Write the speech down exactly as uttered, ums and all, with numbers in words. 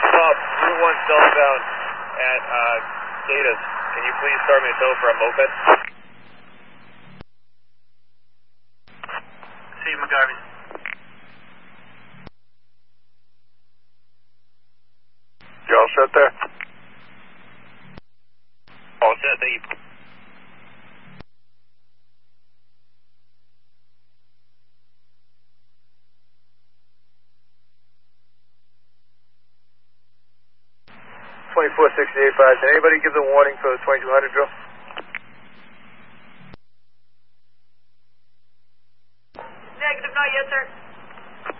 Bob, Route one southbound at uh, Gatas. Can you please start me a tow for a moped? Steve McGarvey. You all set there? All set, thank you. twenty-four sixty-eight five. Did anybody give the warning for the twenty-two hundred drill?